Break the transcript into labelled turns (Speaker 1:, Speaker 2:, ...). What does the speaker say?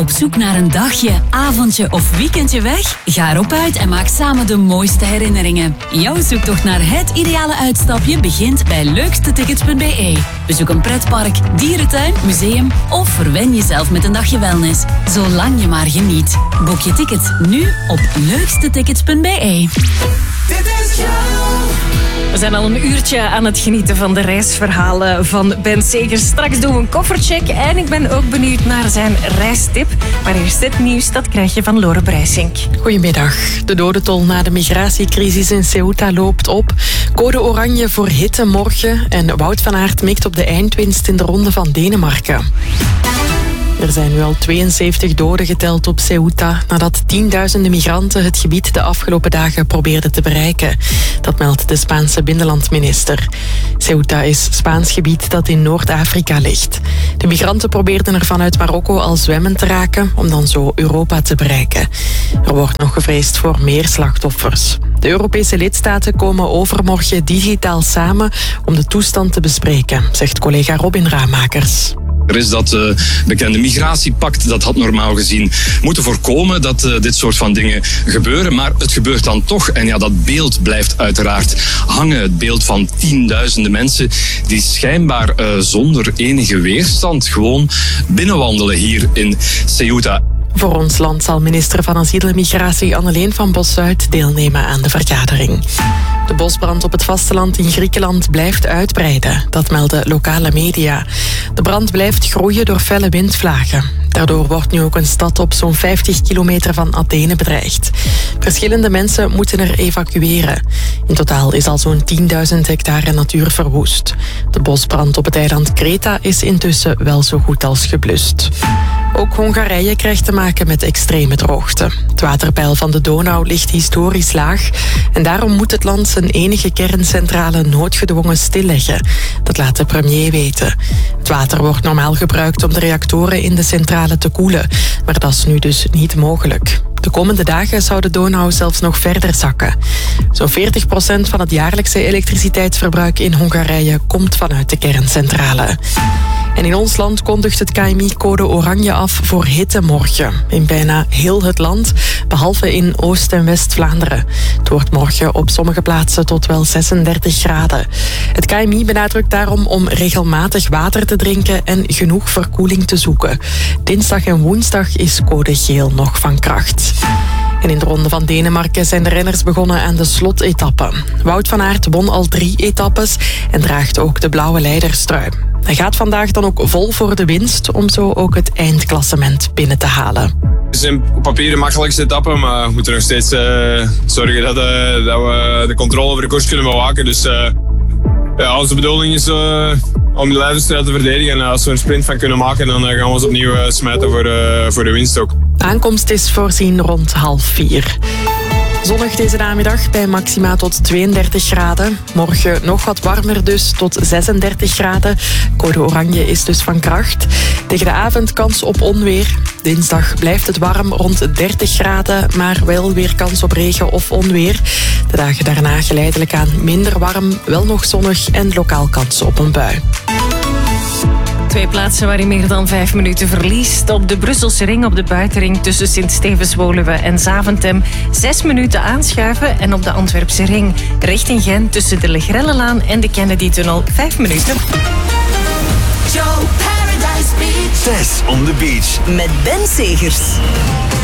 Speaker 1: op zoek naar een dagje, avondje of weekendje weg? Ga erop uit en maak samen de mooiste herinneringen. Jouw zoektocht naar het ideale uitstapje begint bij leukstetickets.be. Bezoek een pretpark, dierentuin, museum of verwen jezelf met een dagje wellness. Zolang je maar geniet. Boek je ticket nu op leukstetickets.be.
Speaker 2: Dit is
Speaker 3: We zijn al een uurtje aan het genieten van de reisverhalen van Ben Segers. Straks doen we een koffercheck en ik ben ook benieuwd naar zijn reistip. Maar eerst dit nieuws, dat krijg je van Lore Breisink.
Speaker 4: Goedemiddag. De dodentol na de migratiecrisis in Ceuta loopt op. Code oranje voor hitte morgen. En Wout van Aert mikt op de eindwinst in de ronde van Denemarken. Er zijn nu al 72 doden geteld op Ceuta nadat tienduizenden migranten het gebied de afgelopen dagen probeerden te bereiken. Dat meldt de Spaanse binnenlandminister. Ceuta is Spaans gebied dat in Noord-Afrika ligt. De migranten probeerden er vanuit Marokko al zwemmen te raken om dan zo Europa te bereiken. Er wordt nog gevreesd voor meer slachtoffers. De Europese lidstaten komen overmorgen digitaal samen om de toestand te bespreken, zegt collega Robin Raamakers.
Speaker 5: Er is dat bekende migratiepact, dat had normaal gezien moeten voorkomen dat dit soort van dingen gebeuren. Maar het gebeurt dan toch. En ja, dat beeld blijft uiteraard hangen. Het beeld van tienduizenden mensen die schijnbaar zonder enige weerstand gewoon binnenwandelen hier in Ceuta.
Speaker 4: Voor ons land zal minister van Asiel en Migratie Anneleen van Bossuit deelnemen aan de vergadering. De bosbrand op het vasteland in Griekenland blijft uitbreiden. Dat melden lokale media. De brand blijft groeien door felle windvlagen. Daardoor wordt nu ook een stad op zo'n 50 kilometer van Athene bedreigd. Verschillende mensen moeten er evacueren. In totaal is al zo'n 10.000 hectare natuur verwoest. De bosbrand op het eiland Kreta is intussen wel zo goed als geblust. Ook Hongarije krijgt te maken met extreme droogte. Het waterpeil van de Donau ligt historisch laag en daarom moet het land zijn enige kerncentrale noodgedwongen stilleggen. Dat laat de premier weten. Het water wordt normaal gebruikt om de reactoren in de centrale te koelen, maar dat is nu dus niet mogelijk. De komende dagen zou de Donau zelfs nog verder zakken. Zo'n 40% van het jaarlijkse elektriciteitsverbruik in Hongarije komt vanuit de kerncentrale. En in ons land kondigt het KMI code oranje af voor hitte morgen. In bijna heel het land, behalve in Oost- en West-Vlaanderen. Het wordt morgen op sommige plaatsen tot wel 36 graden. Het KMI benadrukt daarom om regelmatig water te drinken en genoeg verkoeling te zoeken. Dinsdag en woensdag is code geel nog van kracht. En in de ronde van Denemarken zijn de renners begonnen aan de slotetappe. Wout van Aert won al 3 etappes en draagt ook de blauwe leiderstrui. Hij gaat vandaag dan ook vol voor de winst om zo ook het eindklassement binnen te halen.
Speaker 6: Het is op papier de makkelijkste etappe, maar we moeten nog steeds zorgen dat we de controle over de koers kunnen bewaken. Dus onze bedoeling is om de leiderstrui te verdedigen. En als we een sprint van kunnen maken, dan gaan we ons opnieuw smijten voor de winst ook.
Speaker 4: De aankomst is voorzien rond 3:30. Zonnig deze namiddag bij maxima tot 32 graden. Morgen nog wat warmer dus, tot 36 graden. Code oranje is dus van kracht. Tegen de avond kans op onweer. Dinsdag blijft het warm rond 30 graden, maar wel weer kans op regen of onweer. De dagen daarna geleidelijk aan minder warm, wel nog zonnig en lokaal kans op een bui.
Speaker 3: 2 plaatsen waar je meer dan 5 minuten verliest. Op de Brusselse ring, op de buitenring tussen Sint-Stevens-Woluwe en Zaventem 6 minuten aanschuiven. En op de Antwerpse ring richting Gent tussen de Legrellelaan en de Kennedy-tunnel 5 minuten.
Speaker 2: Joe Paradise Beach.
Speaker 7: Tess on the Beach.
Speaker 2: Met Ben Segers.